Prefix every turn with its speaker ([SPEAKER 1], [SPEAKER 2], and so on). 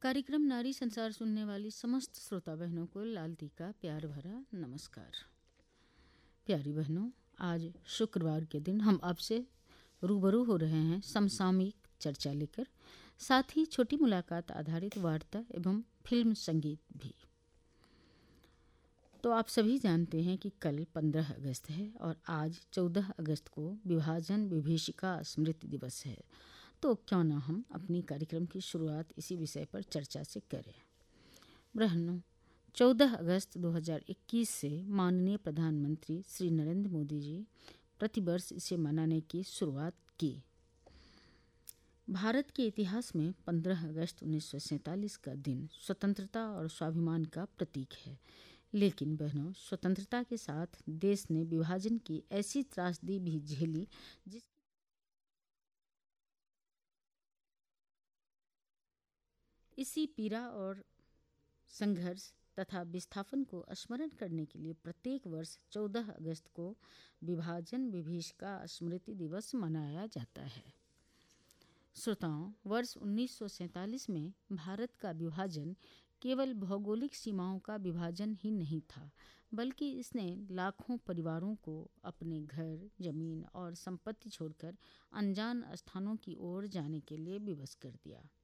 [SPEAKER 1] कार्यक्रम नारी संसार सुनने वाली समस्त श्रोता बहनों को लालती का प्यार भरा नमस्कार। प्यारी बहनों, आज शुक्रवार के दिन हम आपसे रूबरू हो रहे हैं समसामयिक चर्चा लेकर, साथ ही छोटी मुलाकात आधारित वार्ता एवं फिल्म संगीत भी। तो आप सभी जानते हैं कि कल 15 अगस्त है और आज 14 अगस्त को विभाजन विभीषिका स्मृति दिवस है। तो क्यों ना हम अपनी कार्यक्रम की शुरुआत इसी विषय पर चर्चा से करें। बहनों, 14 अगस्त 2021 से माननीय प्रधानमंत्री श्री नरेंद्र मोदी जी प्रतिवर्ष इसे मनाने की शुरुआत की। भारत के इतिहास में 15 अगस्त 1947 का दिन स्वतंत्रता और स्वाभिमान का प्रतीक है। लेकिन बहनों, स्वतंत्रता के साथ देश ने विभाजन की ऐसी त्रासदी भी झेली इसी पीड़ा और संघर्ष तथा विस्थापन को स्मरण करने के लिए प्रत्येक वर्ष 14 अगस्त को विभाजन विभीषिका स्मृति दिवस मनाया जाता है। श्रोताओं, वर्ष 1947 में भारत का विभाजन केवल भौगोलिक सीमाओं का विभाजन ही नहीं था, बल्कि इसने लाखों परिवारों को अपने घर, जमीन और संपत्ति छोड़कर अनजान स्थानों की ओर जाने के लिए विवश कर दिया।